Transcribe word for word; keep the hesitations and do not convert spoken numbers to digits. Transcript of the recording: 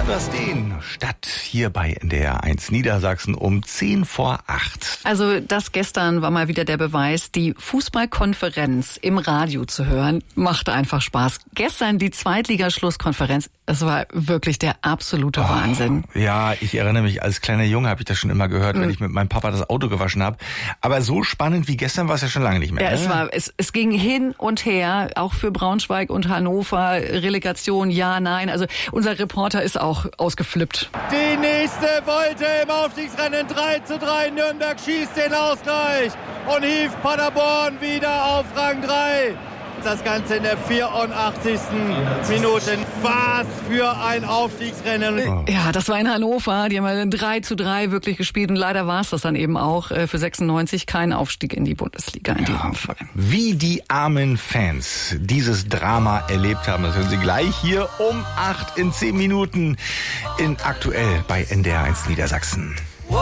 Sandra Steen, Stadt hier bei N D R eins Niedersachsen um zehn vor acht. Also das gestern war mal wieder der Beweis, die Fußballkonferenz im Radio zu hören, macht einfach Spaß. Gestern die Zweitligaschlusskonferenz, es war wirklich der absolute oh, Wahnsinn. Ja, ich erinnere mich, als kleiner Junge habe ich das schon immer gehört, mhm. wenn ich mit meinem Papa das Auto gewaschen habe. Aber so spannend wie gestern war es ja schon lange nicht mehr. Ja, ne? es war, es, es ging hin und her, auch für Braunschweig und Hannover, Relegation, ja, nein. Also unser Reporter ist auch ausgeflippt. Die nächste Wolte im Aufstiegsrennen, drei zu drei, Nürnberg schießt den Ausgleich und hieft Paderborn wieder auf Rang drei. Das Ganze in der vierundachtzigsten Minute. Was für ein Aufstiegsrennen. Ja, das war in Hannover. Die haben drei zu drei wirklich gespielt. Und leider war es das dann eben auch für sechsundneunzig. Kein Aufstieg in die Bundesliga in diesem ja, Fall. Wie die armen Fans dieses Drama erlebt haben, das hören Sie gleich hier um acht in zehn Minuten in Aktuell bei N D R eins Niedersachsen.